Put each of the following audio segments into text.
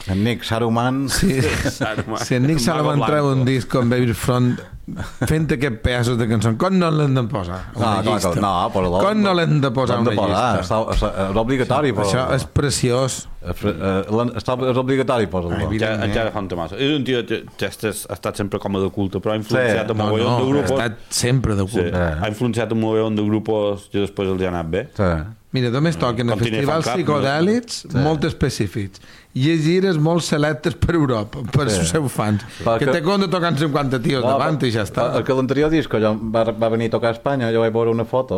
En Nick Saruman. Si en Nick Saruman treu un disc com Baby Front fent aquests pedaços de cançons, com no l'hem de posar a una llista? Com no l'hem de posar a una llista? És obligatori. Això és preciós. És obligatori posar-lo. Encara fa un temàs. És un tio que ha estat sempre com a de culte, però ha influenciat un mogollon de grupos. Ha estat sempre de culte. Ha influenciat un mogollon de grupos que després els ha anat bé. Mira, només toquen a festivals psicodèlics molt específics i hi ha gires molt selectes per Europa, per els seus fans, que té compte tocant 50 tios davant i ja està. Perquè l'anterior disc va venir a tocar a Espanya, jo vaig veure una foto,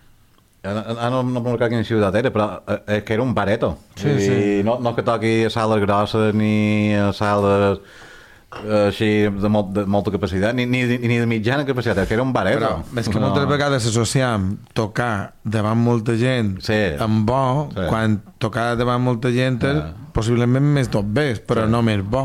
no me'n recordo quina ciutat era, però que era un bareto. No que toqui a sales grosses ni a sales així de molta capacitat, ni de mitjana capacitat, que era un bareto. Però és que moltes vegades associem tocar davant molta gent amb bo, quan tocar davant molta gent possiblement més tot bé, però no més bo.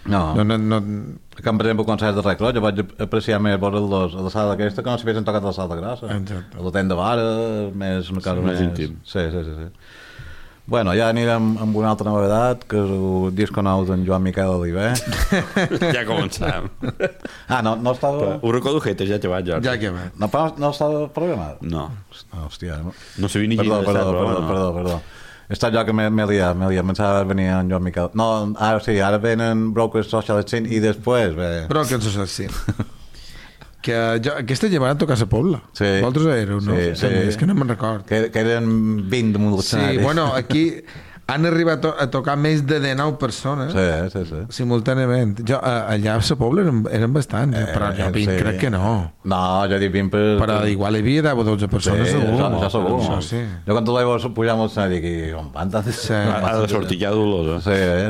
Com per exemple concerts de Rec Roig, jo vaig apreciar més veure a la sala aquesta que no s'hi haguessin tocat a la sala grossa, a l'hotel de bar, més una cosa més íntim. Sí. Bueno, ja anirem amb una altra novedat, que és el disco nou d'en Joan Miquel Oliver. Ja començam. No estava... Ho recordo que ja que vaig, Jordi. Ja que vaig. No estava programat? No. Hòstia. No sabia ni quin Perdó. He estat jo que m'he liat. Pensava venir en Joan Miquel. No, ara venen Broken Social Scene i després ve... Broken Social Scene. Que aquesta llevada a tocar a la Pobla. Vosaltres éreu, no? Sí. És que no me'n record. Que eren 20 damunt l'escenari. Sí, bueno, aquí han arribat a tocar més de 19 persones simultàniament. Allà a la Pobla eren bastants, però jo 20 crec que no. No, jo dic 20 per... Però igual hi havia 10 o 12 persones segur. Això segur. Jo quan tu l'he pujar amb l'escenari dic, on van tantes... Ha de sortir ja dolor,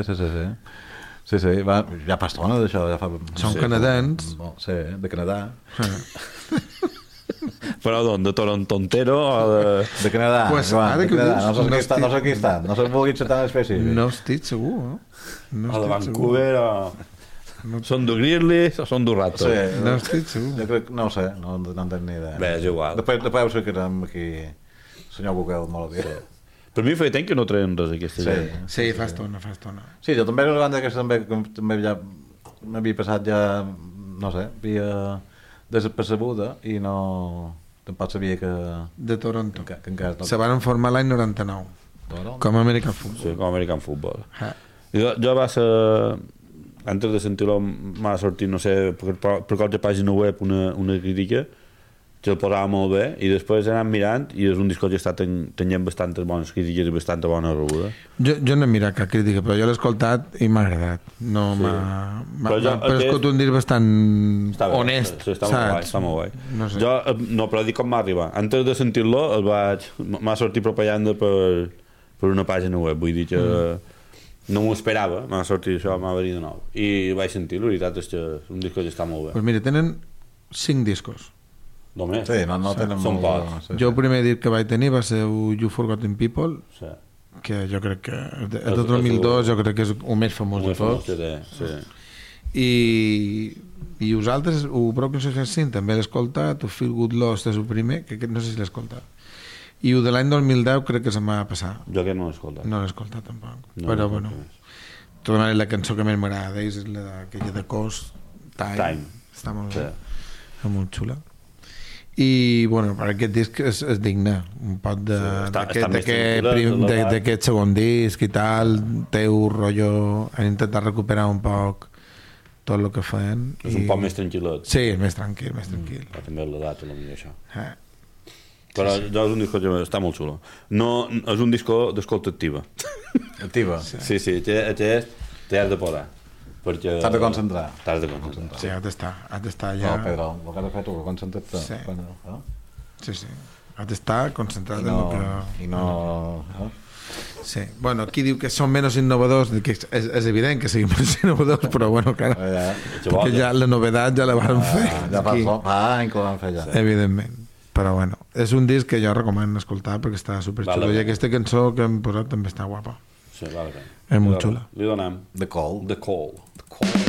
Sí, ja fa estona d'això. Són canadens. Sí, de Canadà. Però d'on? De Toronto entero o de Canadà? Pues ara que ho dius... No sé qui està. No sé vulgui ser tan específic. No estic segur, no? O de Vancouver o... Són de Grizzlies o són de Raptors? Sí, no estic segur. Jo crec, no ho sé, no en tenc ni idea. Bé, és igual. Després ho cercarem aquí. Senyor Google, molt bé. Per mi feia temps que no treien res aquesta gent. Sí, fa estona. Sí, jo també era una banda que també ja m'havia passat ja, no sé, havia desapercebuda i no... tampoc sabia que... De Toronto. Que encara no... Se van formar l'any 99. Com American Football. Sí, com American Football. Jo va ser... Antes de sentir-lo m'ha sortit, no sé, per qualsevol pàgina web una crítica que el posava molt bé i després he anat mirant i és un disco que està tenint bastantes bones crítiques i bastanta bona rebuda. Jo no he mirat cap crítica, però jo l'he escoltat i m'ha agradat. M'ha paregut un disc bastant honest. Sí, està molt guai. No sé. Però dic com m'ha arribat. Antes de sentir-lo m'ha sortit propaganda per una pàgina web, vull dir que no m'ho esperava, m'ha sortit això, m'ha venit de nou i vaig sentir, la veritat és que és un disco que està molt bé. Pues mira, tenen 5 discos. Només? Sí, no tenen molt pocs. Jo el primer disc que vaig tenir va ser You Forgotten People, que jo crec que el de 2002 jo crec que és el més famós de tots. I els altres, el Broken Social Scene també l'he escoltat, el Feel Good Lost és el primer, que no sé si l'he escoltat, i el de l'any 2010 crec que se m'ha passat. Jo aquest no l'he escoltat. No l'he escoltat tampoc, però bueno, de tota manera la cançó que més m'agrada d'ells és aquella de Coast Time. Està molt bé, és molt xula. I bueno, per aquest disc és digne un poc d'aquest segon disc i tal, té un rotllo, han intentat recuperar un poc tot el que feien. És un poc més tranquil·let. Sí, és més tranquil. Però també l'edat, potser això. Però és un disco que està molt xulo. No, és un disco d'escolta activa. Activa? Sí, t'has de podar. T'has de concentrar. Sí, has d'estar allà. No, Pedro, el que has de fer tu, concentra't-te. Sí, has d'estar concentrat en el que... I no... Sí, bueno, aquí diu que són menys innovadors, que és evident que siguin menys innovadors, però bueno, claro, perquè ja la novedat ja la van fer. Ja fa anys que la van fer ja. Evidentment. Però bueno, és un disc que jo recomano escoltar perquè està superxulo i aquesta cançó que hem posat també està guapa. Sí, vale. És molt xula. Li donem The Call. The Call.